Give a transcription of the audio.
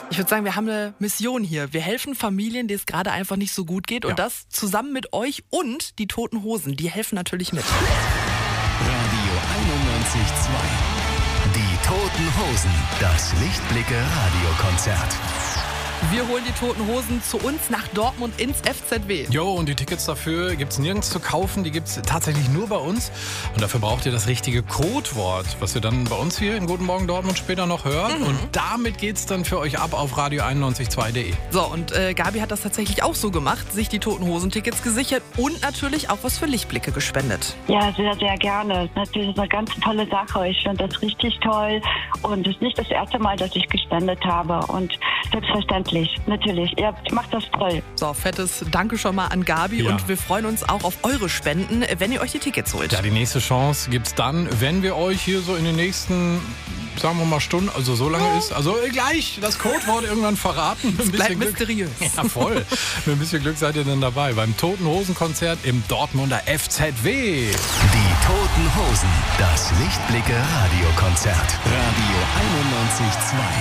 Ich würde sagen, wir haben eine Mission hier. Wir helfen Familien, denen es gerade einfach nicht so gut geht. Und das zusammen mit euch und die Toten Hosen. Die helfen natürlich mit. Radio 91.2. Die Toten Hosen. Das Lichtblicke-Radiokonzert. Wir holen die Toten Hosen zu uns nach Dortmund ins FZW. Jo, und die Tickets dafür gibt es nirgends zu kaufen. Die gibt es tatsächlich nur bei uns. Und dafür braucht ihr das richtige Codewort, was ihr dann bei uns hier in Guten Morgen Dortmund später noch hört. Und damit geht's dann für euch ab auf radio912.de. So, und Gabi hat das tatsächlich auch so gemacht, sich die Toten Hosen-Tickets gesichert und natürlich auch was für Lichtblicke gespendet. Ja, sehr, sehr gerne. Natürlich ist eine ganz tolle Sache. Ich finde das richtig toll. Und es ist nicht das erste Mal, dass ich gespendet habe. Und selbstverständlich, natürlich. Ihr macht das toll. So, fettes Danke schon mal an Gabi und wir freuen uns auch auf eure Spenden, wenn ihr euch die Tickets holt. Ja, die nächste Chance gibt's dann, wenn wir euch hier so in den nächsten, sagen wir mal, Stunden, also so lange ist, also gleich das Codewort irgendwann verraten. Es bleibt mysteriös. Ja, voll. Mit ein bisschen Glück seid ihr dann dabei beim Toten Hosen-Konzert im Dortmunder FZW. Die Toten Hosen. Das Lichtblicke-Radiokonzert. Radio 91.2.